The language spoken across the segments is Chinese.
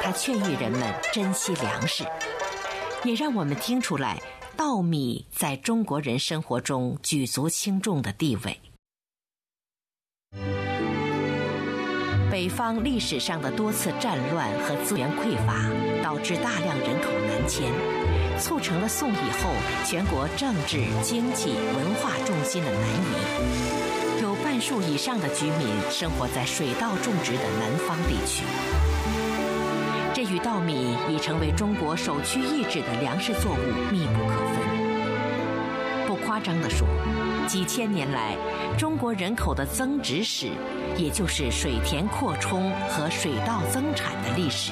它劝喻人们珍惜粮食，也让我们听出来稻米在中国人生活中举足轻重的地位。北方历史上的多次战乱和资源匮乏，导致大量人口南迁，促成了宋以后全国政治、经济、文化重心的南移。有半数以上的居民生活在水稻种植的南方地区。这与稻米已成为中国首屈一指的粮食作物密不可分。不夸张地说，几千年来，中国人口的增值史，也就是水田扩充和水稻增产的历史。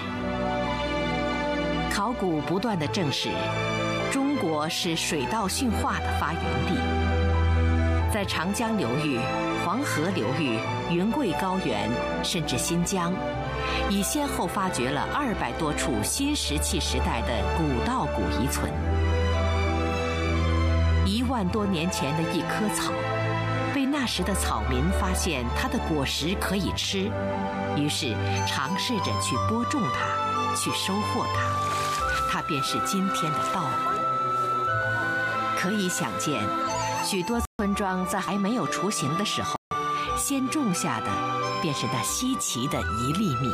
考古不断地证实，中国是水稻驯化的发源地。在长江流域、黄河流域、云贵高原，甚至新疆，已先后发掘了200多处新石器时代的古稻谷遗存。1万多年前的一棵草，被那时的草民发现它的果实可以吃，于是尝试着去播种它，去收获它，它便是今天的稻谷。可以想见，许多村庄在还没有雏形的时候，先种下的便是那稀奇的1粒米。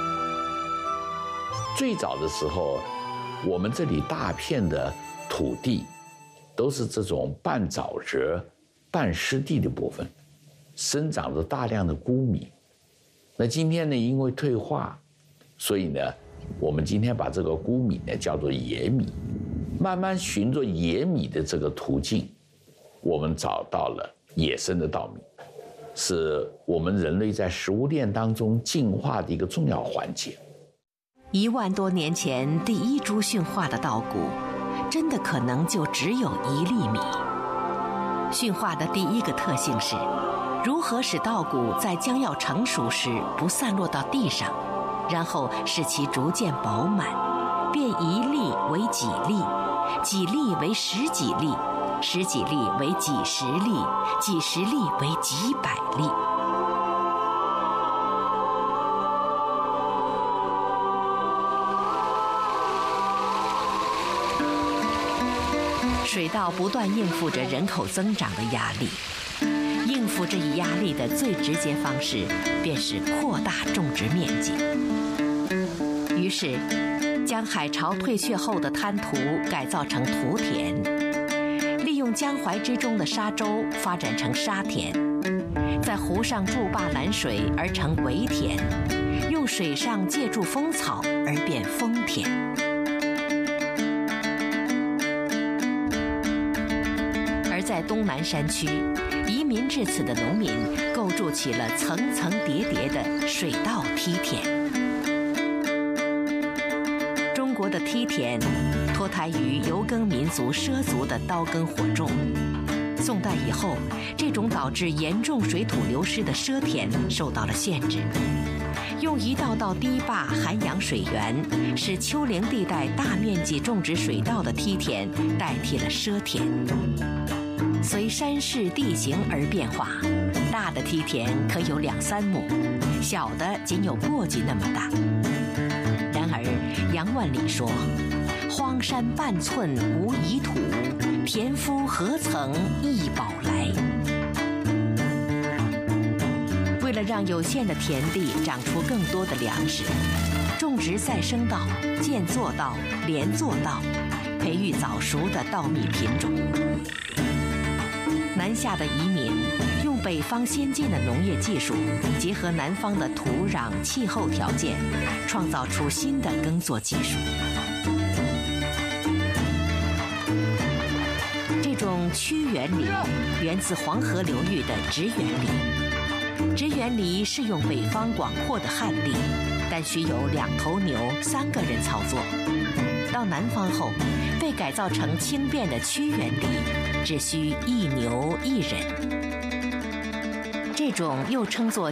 最早的时候，我们这里大片的土地都是这种半沼泽、半湿地的部分，生长着大量的钴米。那今天呢，因为退化，所以呢，我们今天把这个钴米呢叫做野米。慢慢循着野米的这个途径，我们找到了野生的稻米，是我们人类在食物链当中进化的一个重要环节。 1万多年前第一株驯化的稻谷，真的可能就只有1粒米。驯化的第一个特性是，如何使稻谷在将要成熟时不散落到地上，然后使其逐渐饱满，变1粒为几粒，几粒为10几粒，10几粒为几十粒，几十粒为几百粒。水稻不断应付着人口增长的压力，应付这一压力的最直接方式便是扩大种植面积。于是将海潮退却后的滩涂改造成土田，利用江淮之中的沙洲发展成沙田，在湖上筑坝拦水而成围田，用水上借助风草而变丰田。而在东南山区，移民至此的农民构筑起了层层叠叠的水稻梯田。中国的梯田脱胎于游耕民族畲族的刀耕火种。宋代以后，这种导致严重水土流失的畲田受到了限制，用一道道堤坝涵养水源，使丘陵地带大面积种植水稻的梯田代替了畲田。随山势地形而变化，大的梯田可有2、3亩，小的仅有簸箕那么大。然而杨万里说：“荒山半寸无遗土，田夫何曾一宝来。”为了让有限的田地长出更多的粮食，种植再生稻、间作稻、连作稻，培育早熟的稻米品种。南下的移民用北方先进的农业技术，结合南方的土壤、气候条件，创造出新的耕作技术。这种屈原犁源自黄河流域的直原犁。直原犁适用北方广阔的旱地，但需有2头牛3个人操作。到南方后，被改造成轻便的屈原犁，只需1牛1人。这种又称作